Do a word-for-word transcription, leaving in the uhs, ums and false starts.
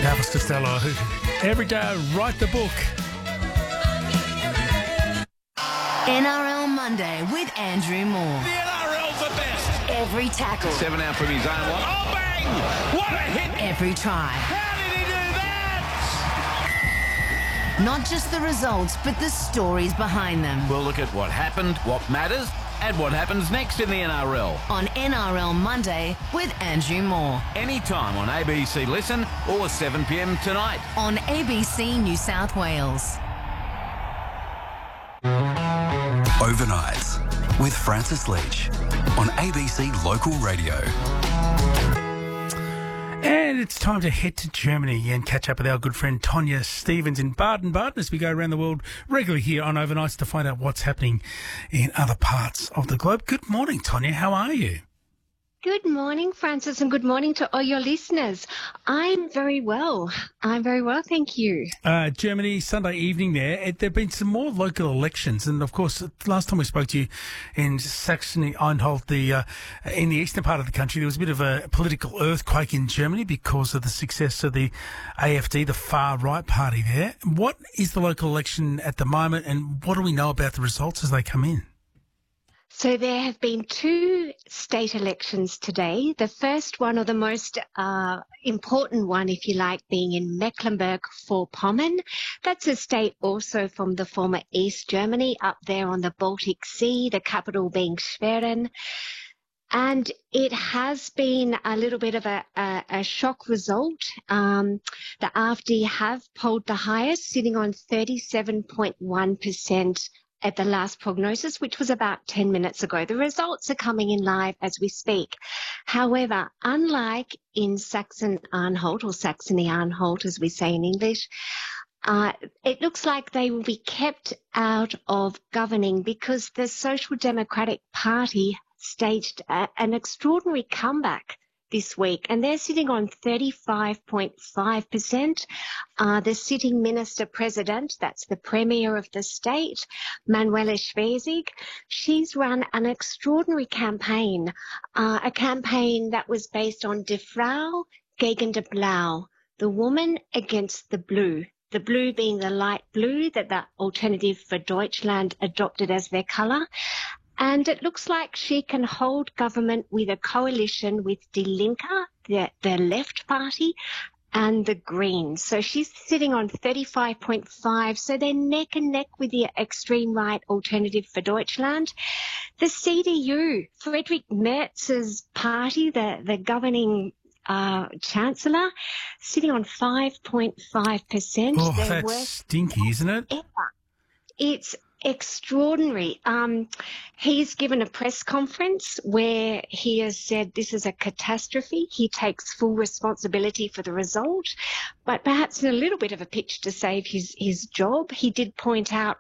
Elvis Costello, every day I write the book. N R L Monday with Andrew Moore. The N R L's the best. Every tackle. Seven out from his own one. Oh, bang! What a hit! Every try. How did he do that? Not just the results, but the stories behind them. We'll look at what happened, what matters, and what happens next in the N R L. On N R L Monday with Andrew Moore. Anytime on A B C Listen or seven p m tonight. On A B C New South Wales. Overnights with Francis Leach on A B C Local Radio. And it's time to head to Germany and catch up with our good friend Tonya Stevens in Baden-Baden as we go around the world regularly here on Overnights to find out what's happening in other parts of the globe. Good morning, Tonya. How are you? Good morning, Francis, and good morning to all your listeners. I'm very well. I'm very well, thank you. Uh, Germany, Sunday evening there. It, there have been some more local elections. And, of course, last time we spoke to you in Saxony-Anhalt, the, uh, in the eastern part of the country, there was a bit of a political earthquake in Germany because of the success of the A F D, the far-right party there. What is the local election at the moment, and what do we know about the results as they come in? So there have been two state elections today. The first one, or the most uh, important one, if you like, being in Mecklenburg-Vorpommern. That's a state also from the former East Germany, up there on the Baltic Sea, the capital being Schwerin. And it has been a little bit of a, a, a shock result. Um, the A F D have polled the highest, sitting on thirty-seven point one percent at the last prognosis, which was about ten minutes ago. The results are coming in live as we speak. However, unlike in Saxon-Anhalt, or Saxony-Anhalt as we say in English, uh, it looks like they will be kept out of governing because the Social Democratic Party staged a, an extraordinary comeback this week, and they're sitting on thirty-five point five percent. Uh, the sitting minister-president, that's the premier of the state, Manuela Schwesig, she's run an extraordinary campaign, uh, a campaign that was based on Die Frau gegen die Blau, the woman against the blue. The blue being the light blue that the Alternative for Deutschland adopted as their colour. And it looks like she can hold government with a coalition with Die Linke, the, the left party, and the Greens. So she's sitting on thirty-five point five. So they're neck and neck with the extreme right Alternative for Deutschland. The C D U, Friedrich Merz's party, the, the governing uh, chancellor, sitting on five point five percent. Oh, They're that's worth stinky, isn't it? Ever. It's extraordinary. Um, he's given a press conference where he has said this is a catastrophe. He takes full responsibility for the result, but perhaps in a little bit of a pitch to save his, his job. He did point out